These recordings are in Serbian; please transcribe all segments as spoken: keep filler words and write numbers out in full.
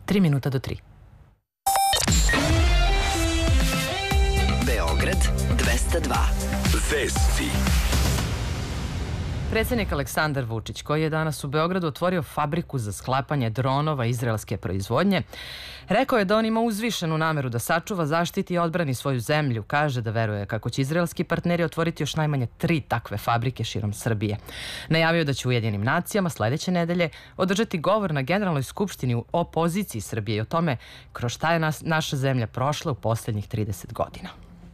Tri minuta do tri. Beograd dvesta dva. Vesti. Predsjednik Aleksandar Vučić, koji je danas u Beogradu otvorio fabriku za sklapanje dronova izraelske proizvodnje, rekao je da on ima uzvišenu nameru da sačuva, zaštiti i odbrani svoju zemlju. Kaže da veruje kako će izraelski partneri otvoriti još najmanje tri takve fabrike širom Srbije. Najavio da će u Ujedinjenim nacijama sledeće nedelje održati govor na Generalnoj skupštini o poziciji Srbije i o tome kroz šta je nas, naša zemlja prošla u poslednjih trideset godina.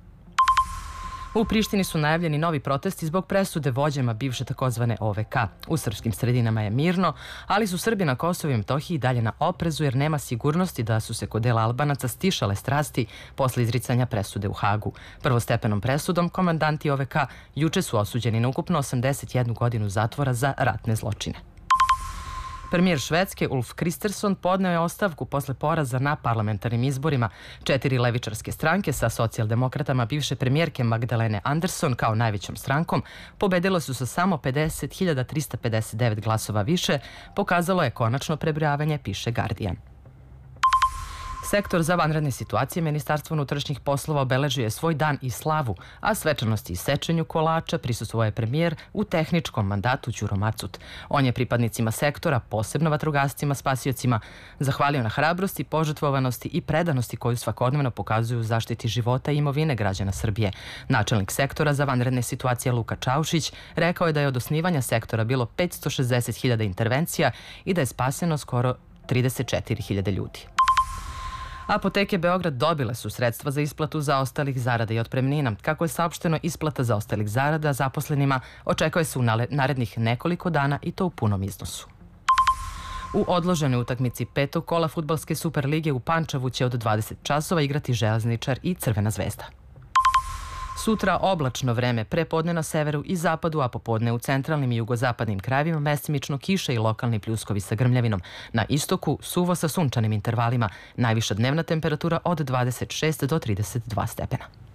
U Prištini su najavljeni novi protesti zbog presude vođama bivše takozvane O V K. U srpskim sredinama je mirno, ali su Srbi na Kosovu i Metohiji dalje na oprezu jer nema sigurnosti da su se kod dela Albanaca stišale strasti posle izricanja presude u Hagu. Prvostepenom presudom komandanti O V K juče su osuđeni na ukupno osamdeset jednu godinu zatvora za ratne zločine. Premijer Švedske Ulf Kristersson podneo je ostavku posle poraza na parlamentarnim izborima. Četiri levičarske stranke sa socijaldemokratama bivše premijerke Magdalene Andersson kao najvećom strankom pobedile su sa samo pedeset hiljada trista pedeset devet glasova više, pokazalo je konačno prebrojavanje, piše Guardian. Sektor za vanredne situacije Ministarstva unutrašnjih poslova obeležio je svoj dan i slavu, a svečanosti i sečenju kolača prisustvovao je premijer u tehničkom mandatu Đuro Macut. On je pripadnicima sektora, posebno vatrogascima, spasiocima, zahvalio na hrabrosti, požrtvovanosti i predanosti koju svakodnevno pokazuju u zaštiti života i imovine građana Srbije. Načelnik sektora za vanredne situacije Luka Čaušić rekao je da je od osnivanja sektora bilo petsto šezdeset hiljada intervencija i da je spaseno skoro trideset četiri hiljade ljudi. Apoteke Beograd dobile su sredstva za isplatu zaostalih zarada i otpremnina. Kako je saopšteno, isplata zaostalih zarada zaposlenima očekuje se u narednih nekoliko dana i to u punom iznosu. U odloženoj utakmici petog kola fudbalske Superlige u Pančevu će od dvadeset časova igrati Železničar i Crvena zvezda. Sutra oblačno vreme, prepodne na severu i zapadu, a popodne u centralnim i jugozapadnim krajevima mestimično kiše i lokalni pljuskovi sa grmljavinom. Na istoku suvo sa sunčanim intervalima, najviša dnevna temperatura od dvadeset šest do trideset dva stepena.